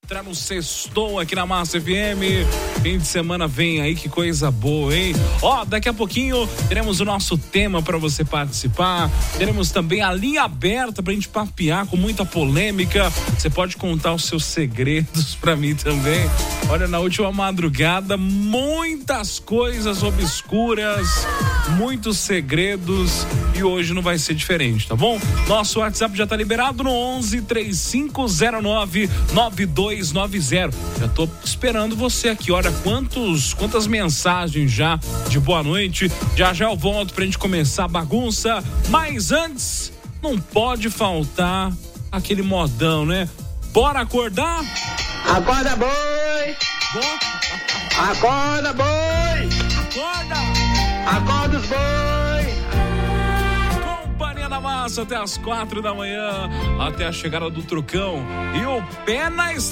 entrar no sextou aqui na Massa FM. Fim de semana vem aí, que coisa boa, hein? Ó, daqui a pouquinho teremos o nosso tema para você participar. Teremos também a linha aberta pra gente papear com muita polêmica. Você pode contar os seus segredos pra mim também. Olha, na última madrugada, muitas coisas obscuras, muitos segredos, e hoje não vai ser diferente, tá bom? Nosso WhatsApp já tá liberado no 11-3509-9290. Já tô esperando você aqui. Olha, quantas mensagens já de boa noite. Já eu volto pra gente começar a bagunça, mas antes não pode faltar aquele modão, né? Bora acordar? Acorda, boi! Acorda, boi! Acorda! Acorda os boi! Companhia da Massa até as 4 da manhã, até a chegada do Trucão. E o pé na estrada.